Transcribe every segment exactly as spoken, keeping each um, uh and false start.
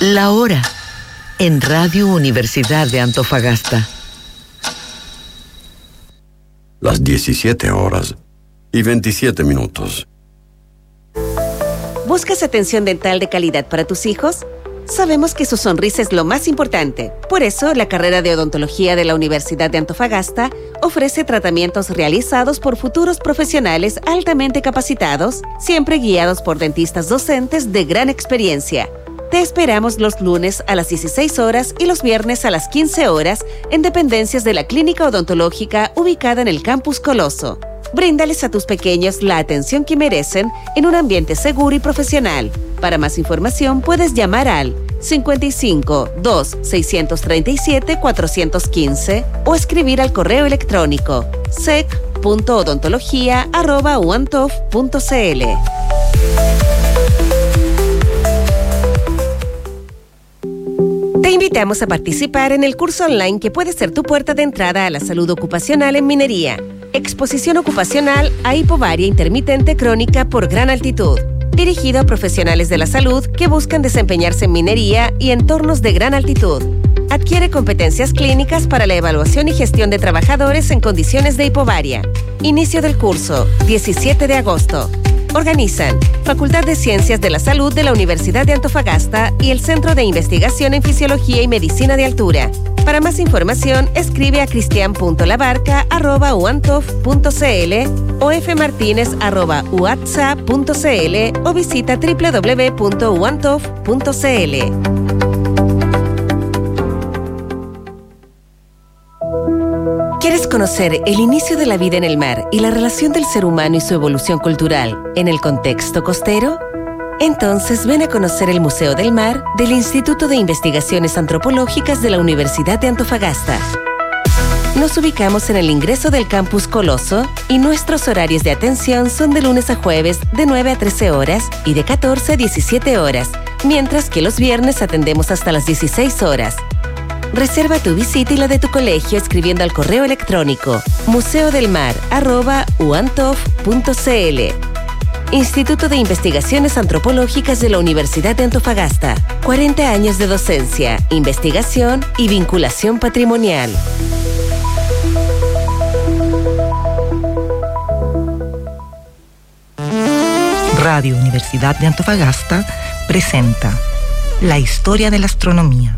La hora en Radio Universidad de Antofagasta. Las diecisiete horas y veintisiete minutos. ¿Buscas atención dental de calidad para tus hijos? Sabemos que su sonrisa es lo más importante. Por eso, la carrera de odontología de la Universidad de Antofagasta ofrece tratamientos realizados por futuros profesionales altamente capacitados, siempre guiados por dentistas docentes de gran experiencia. Te esperamos los lunes a las dieciséis horas y los viernes a las quince horas en dependencias de la Clínica Odontológica ubicada en el Campus Coloso. Bríndales a tus pequeños la atención que merecen en un ambiente seguro y profesional. Para más información puedes llamar al cincuenta y cinco, dos, seiscientos treinta y siete, cuatrocientos quince o escribir al correo electrónico sec punto odontología arroba uantof punto cl. Te invitamos a participar en el curso online que puede ser tu puerta de entrada a la salud ocupacional en minería. Exposición ocupacional a hipovaria intermitente crónica por gran altitud. Dirigido a profesionales de la salud que buscan desempeñarse en minería y entornos de gran altitud. Adquiere competencias clínicas para la evaluación y gestión de trabajadores en condiciones de hipovaria. Inicio del curso, diecisiete de agosto. Organizan Facultad de Ciencias de la Salud de la Universidad de Antofagasta y el Centro de Investigación en Fisiología y Medicina de Altura. Para más información, escribe a cristian punto labarca arroba uantof punto cl o fmartinez arroba uatsa punto cl o visita doble u doble u doble u punto uantof punto cl. ¿Quieres conocer el inicio de la vida en el mar y la relación del ser humano y su evolución cultural en el contexto costero? Entonces ven a conocer el Museo del Mar del Instituto de Investigaciones Antropológicas de la Universidad de Antofagasta. Nos ubicamos en el ingreso del Campus Coloso y nuestros horarios de atención son de lunes a jueves de nueve a trece horas y de catorce a diecisiete horas, mientras que los viernes atendemos hasta las dieciséis horas. Reserva tu visita y la de tu colegio escribiendo al correo electrónico museo del mar arroba uantof punto cl. Instituto de Investigaciones Antropológicas de la Universidad de Antofagasta. cuarenta años de docencia, investigación y vinculación patrimonial. Radio Universidad de Antofagasta presenta La historia de la astronomía.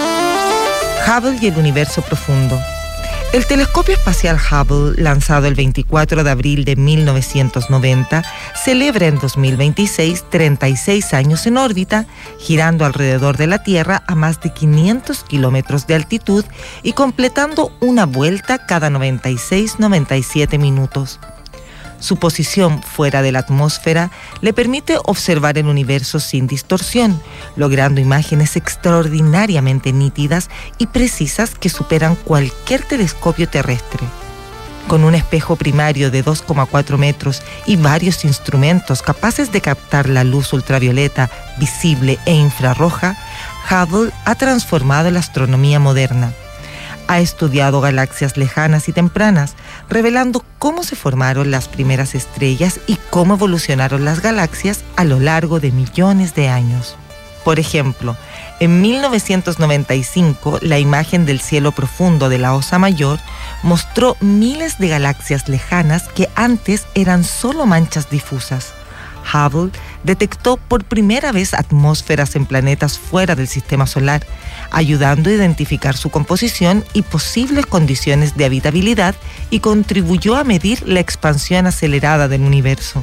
Hubble y el universo profundo. El telescopio espacial Hubble, lanzado el veinticuatro de abril de mil novecientos noventa, celebra en dos mil veintiséis treinta y seis años en órbita, girando alrededor de la Tierra a más de quinientos kilómetros de altitud y completando una vuelta cada noventa y seis a noventa y siete minutos. Su posición fuera de la atmósfera le permite observar el universo sin distorsión, logrando imágenes extraordinariamente nítidas y precisas que superan cualquier telescopio terrestre. Con un espejo primario de dos coma cuatro metros y varios instrumentos capaces de captar la luz ultravioleta, visible e infrarroja, Hubble ha transformado la astronomía moderna. Ha estudiado galaxias lejanas y tempranas, revelando cómo se formaron las primeras estrellas y cómo evolucionaron las galaxias a lo largo de millones de años. Por ejemplo, en mil novecientos noventa y cinco, la imagen del cielo profundo de la Osa Mayor mostró miles de galaxias lejanas que antes eran solo manchas difusas. Hubble detectó por primera vez atmósferas en planetas fuera del sistema solar, ayudando a identificar su composición y posibles condiciones de habitabilidad, y contribuyó a medir la expansión acelerada del universo.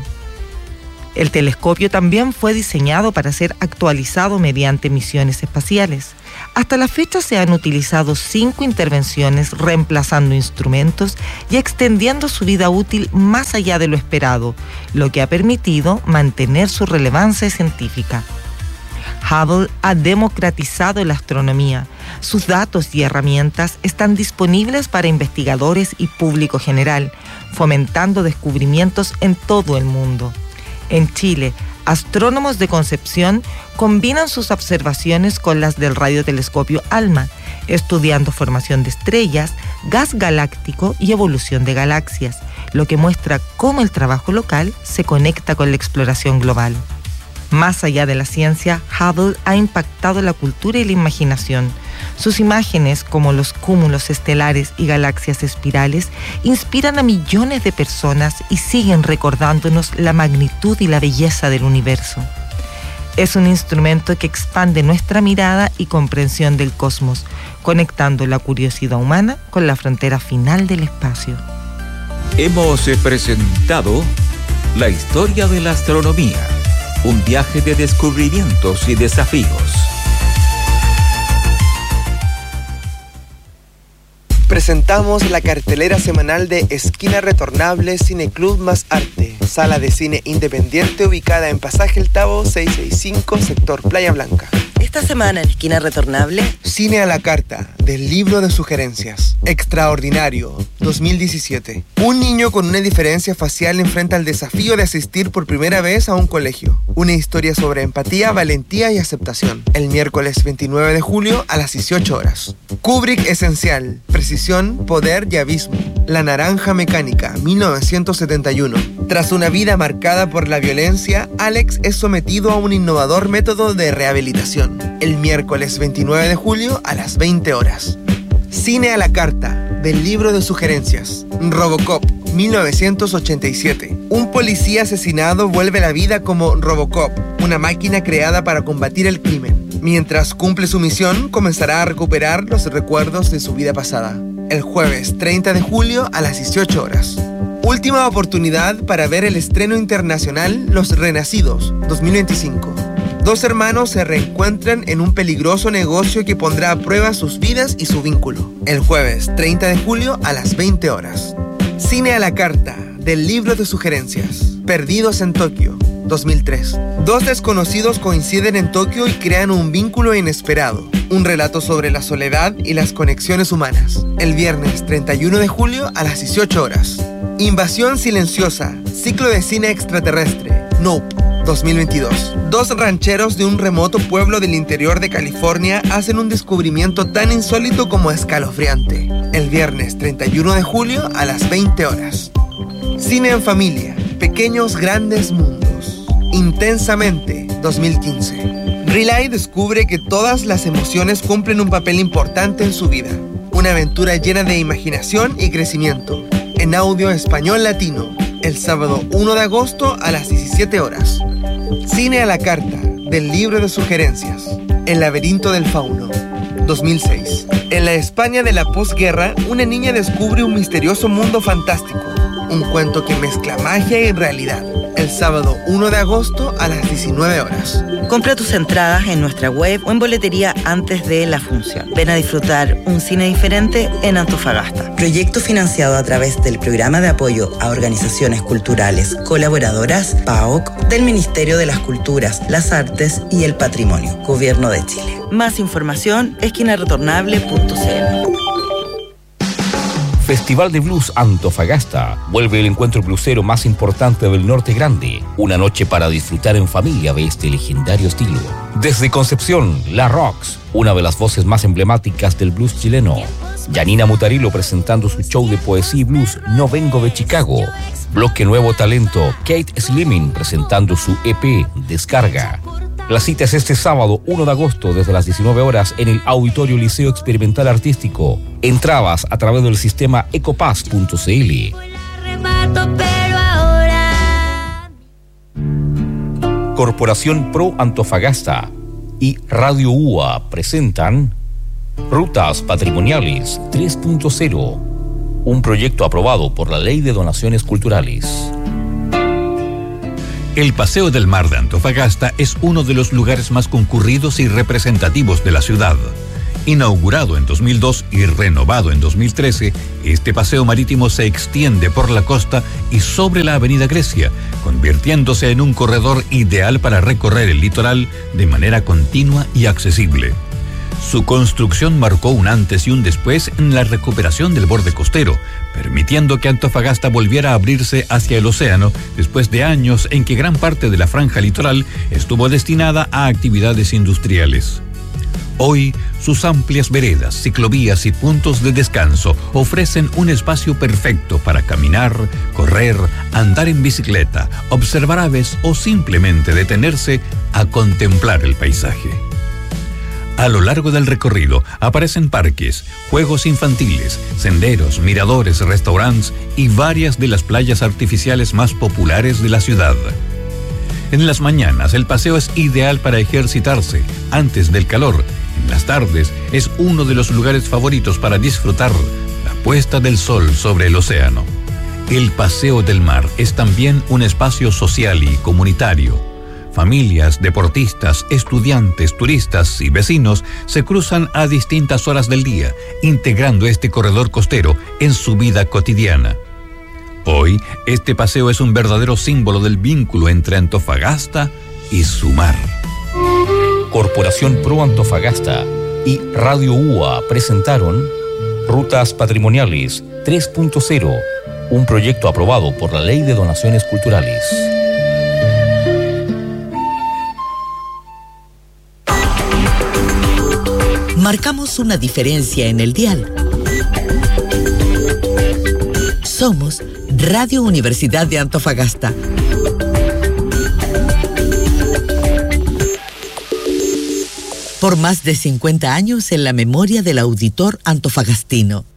El telescopio también fue diseñado para ser actualizado mediante misiones espaciales. Hasta la fecha se han utilizado cinco intervenciones reemplazando instrumentos y extendiendo su vida útil más allá de lo esperado, lo que ha permitido mantener su relevancia científica. Hubble ha democratizado la astronomía. Sus datos y herramientas están disponibles para investigadores y público general, fomentando descubrimientos en todo el mundo. En Chile, astrónomos de Concepción combinan sus observaciones con las del radiotelescopio ALMA, estudiando formación de estrellas, gas galáctico y evolución de galaxias, lo que muestra cómo el trabajo local se conecta con la exploración global. Más allá de la ciencia, Hubble ha impactado la cultura y la imaginación. Sus imágenes, como los cúmulos estelares y galaxias espirales, inspiran a millones de personas y siguen recordándonos la magnitud y la belleza del universo. Es un instrumento que expande nuestra mirada y comprensión del cosmos, conectando la curiosidad humana con la frontera final del espacio. Hemos presentado La historia de la astronomía, un viaje de descubrimientos y desafíos. Presentamos la cartelera semanal de Esquina Retornable Cine Club más Arte, sala de cine independiente ubicada en Pasaje El Tabo seiscientos sesenta y cinco, sector Playa Blanca. Esta semana en Esquina Retornable, Cine a la carta, del libro de sugerencias. Extraordinario, dos mil diecisiete. Un niño con una diferencia facial enfrenta el desafío de asistir por primera vez a un colegio. Una historia sobre empatía, valentía y aceptación. El miércoles veintinueve de julio a las dieciocho horas. Kubrick Esencial, precisión, poder y abismo. La naranja mecánica, mil novecientos setenta y uno. Tras una vida marcada por la violencia, Alex es sometido a un innovador método de rehabilitación. El miércoles veintinueve de julio a las veinte horas. Cine a la carta, del libro de sugerencias. Robocop, mil novecientos ochenta y siete. Un policía asesinado vuelve a la vida como Robocop, una máquina creada para combatir el crimen. Mientras cumple su misión, comenzará a recuperar los recuerdos de su vida pasada. El jueves treinta de julio a las dieciocho horas. Última oportunidad para ver el estreno internacional Los Renacidos, dos mil veinticinco. Dos hermanos se reencuentran en un peligroso negocio que pondrá a prueba sus vidas y su vínculo. El jueves treinta de julio a las veinte horas. Cine a la carta, del libro de sugerencias. Perdidos en Tokio, dos mil tres. Dos desconocidos coinciden en Tokio y crean un vínculo inesperado. Un relato sobre la soledad y las conexiones humanas. El viernes treinta y uno de julio a las dieciocho horas. Invasión silenciosa, ciclo de cine extraterrestre. Nope, dos mil veintidós. Dos rancheros de un remoto pueblo del interior de California hacen un descubrimiento tan insólito como escalofriante. El viernes treinta y uno de julio a las veinte horas. Cine en familia, pequeños grandes mundos. Intensamente, dos mil quince. Riley descubre que todas las emociones cumplen un papel importante en su vida. Una aventura llena de imaginación y crecimiento. En audio español latino, el sábado uno de agosto a las diecisiete horas. Cine a la carta, del libro de sugerencias. El laberinto del fauno, dos mil seis. En la España de la posguerra, una niña descubre un misterioso mundo fantástico. Un cuento que mezcla magia y realidad. El sábado uno de agosto a las diecinueve horas. Compra tus entradas en nuestra web o en boletería antes de la función. Ven a disfrutar un cine diferente en Antofagasta. Proyecto financiado a través del Programa de Apoyo a Organizaciones Culturales Colaboradoras, P A O C, del Ministerio de las Culturas, las Artes y el Patrimonio, Gobierno de Chile. Más información, esquina retornable punto c l. Festival de Blues Antofagasta. Vuelve el encuentro blusero más importante del Norte Grande. Una noche para disfrutar en familia de este legendario estilo. Desde Concepción, La Rocks, una de las voces más emblemáticas del blues chileno. Janina Mutarilo presentando su show de poesía y blues No Vengo de Chicago. Bloque Nuevo Talento, Kate Slimming presentando su E P Descarga. La cita es este sábado uno de agosto desde las diecinueve horas en el Auditorio Liceo Experimental Artístico. Entradas a través del sistema ecopass punto c l. Corporación Pro Antofagasta y Radio U A A presentan Rutas Patrimoniales tres punto cero, un proyecto aprobado por la Ley de Donaciones Culturales. El Paseo del Mar de Antofagasta es uno de los lugares más concurridos y representativos de la ciudad. Inaugurado en dos mil dos y renovado en dos mil trece, este paseo marítimo se extiende por la costa y sobre la Avenida Grecia, convirtiéndose en un corredor ideal para recorrer el litoral de manera continua y accesible. Su construcción marcó un antes y un después en la recuperación del borde costero, permitiendo que Antofagasta volviera a abrirse hacia el océano después de años en que gran parte de la franja litoral estuvo destinada a actividades industriales. Hoy, sus amplias veredas, ciclovías y puntos de descanso ofrecen un espacio perfecto para caminar, correr, andar en bicicleta, observar aves o simplemente detenerse a contemplar el paisaje. A lo largo del recorrido aparecen parques, juegos infantiles, senderos, miradores, restaurantes y varias de las playas artificiales más populares de la ciudad. En las mañanas el paseo es ideal para ejercitarse antes del calor. En las tardes es uno de los lugares favoritos para disfrutar la puesta del sol sobre el océano. El Paseo del Mar es también un espacio social y comunitario. Familias, deportistas, estudiantes, turistas y vecinos se cruzan a distintas horas del día, integrando este corredor costero en su vida cotidiana. Hoy, este paseo es un verdadero símbolo del vínculo entre Antofagasta y su mar. Corporación Pro Antofagasta y Radio U A presentaron Rutas Patrimoniales tres punto cero, un proyecto aprobado por la Ley de Donaciones Culturales. Marcamos una diferencia en el dial. Somos Radio Universidad de Antofagasta. Por más de cincuenta años en la memoria del auditor antofagastino.